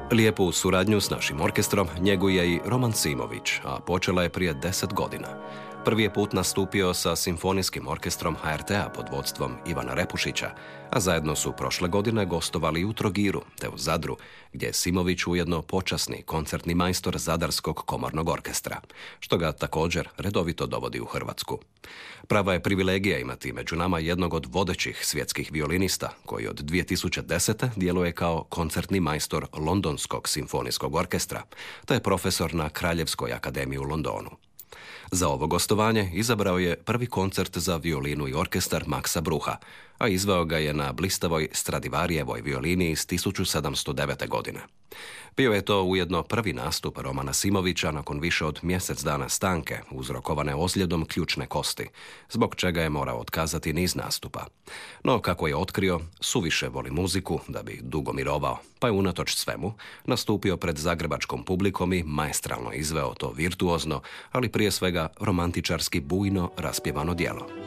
Lijepu suradnju s našim orkestrom njeguje i Roman Simović, a počela je prije 10 godina. Prvi je put nastupio sa Simfonijskim orkestrom HRT-a pod vodstvom Ivana Repušića, a zajedno su prošle godine gostovali i u Trogiru te u Zadru, gdje je Simović ujedno počasni koncertni majstor Zadarskog komornog orkestra, što ga također redovito dovodi u Hrvatsku. Prava je privilegija imati među nama jednog od vodećih svjetskih violinista, koji od 2010. djeluje kao koncertni majstor Londonskog simfonijskog orkestra, te je profesor na Kraljevskoj akademiji u Londonu. Za ovo gostovanje izabrao je prvi koncert za violinu i orkestar Maxa Brucha, a izveo ga je na blistavoj Stradivarijevoj violini iz 1709. godine. Bio je to ujedno prvi nastup Romana Simovića nakon više od mjesec dana stanke, uzrokovane ozljedom ključne kosti, zbog čega je morao otkazati niz nastupa. No, kako je otkrio, suviše voli muziku da bi dugo mirovao, pa je unatoč svemu nastupio pred zagrebačkom publikom i maestralno izveo to virtuozno, ali prije svega romantičarski bujno raspjevano djelo.